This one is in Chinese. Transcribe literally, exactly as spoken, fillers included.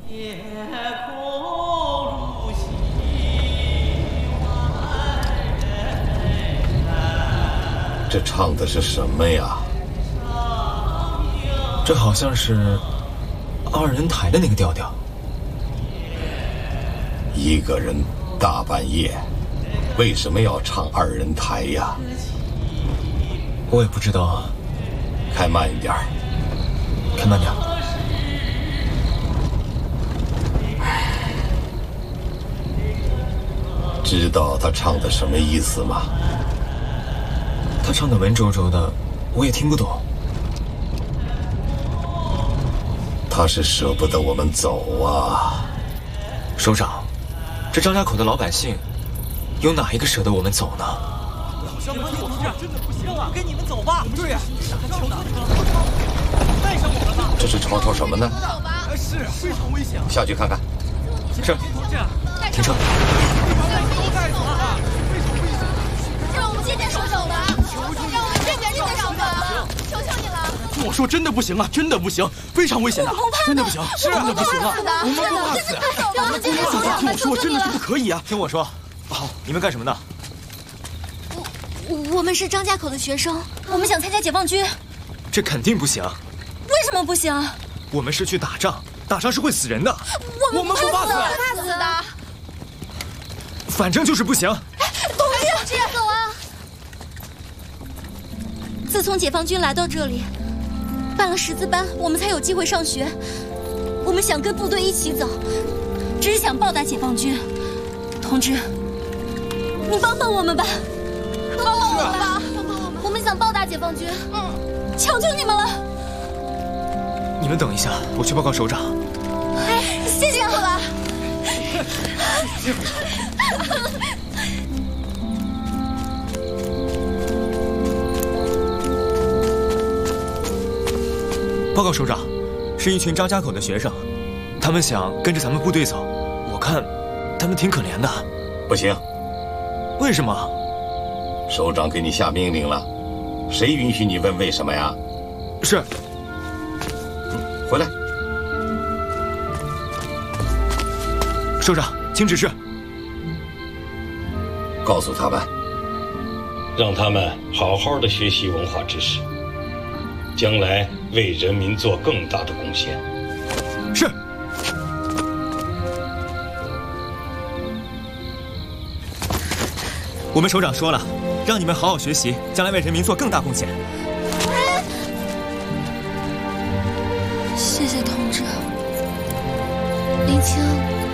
这唱的是什么呀？ 这好像是二人台的那个调调。 一个人大半夜，为什么要唱二人台呀？ 我也不知道啊。 开慢一点， 开慢点。 知道他唱的什么意思吗？ 他唱的文绉绉的，我也听不懂。 他是舍不得我们走啊。 首长，这张家口的老百姓，有哪一个舍得我们走呢？ 小朋友，真的不行啊！跟你们走吧。对呀，求求你们了，带上我们吧。 这是吵吵什么呢？ 走吧。是，非常危险。 下去看看。 是。停车。 带走啊！非常危险。 让我们见见首长吧。让我们见见首长吧。求求你了。 我说真的不行啊，真的不行，非常危险的，真的不行，真的不行啊！我们不怕死。 让我们见见首长。 听我说，真的是不可以啊！ 听我说。好，你们干什么呢？ 我们是张家口的学生，我们想参加解放军。 这肯定不行。 为什么不行？ 我们是去打仗，打仗是会死人的。 我们不怕死，怕死的。 反正就是不行。 同志，走啊！自从解放军来到这里，办了识字班，我们才有机会上学。我们想跟部队一起走，只是想报答解放军。同志，你帮帮我们吧。帮帮我们吧！我们想报答解放军，嗯，求求你们了！ 你们等一下，我去报告首长。 哎，谢谢好吧。 报告首长，是一群张家口的学生，他们想跟着咱们部队走，我看他们挺可怜的。 不行。 为什么？ 首长给你下命令了，谁允许你问为什么呀？ 是。 嗯，回来。 首长，请指示。 告诉他们， 让他们好好的学习文化知识，将来为人民做更大的贡献。 是。我们首长说了，让你们好好学习，将来为人民做更大贡献。 谢谢同志。林青。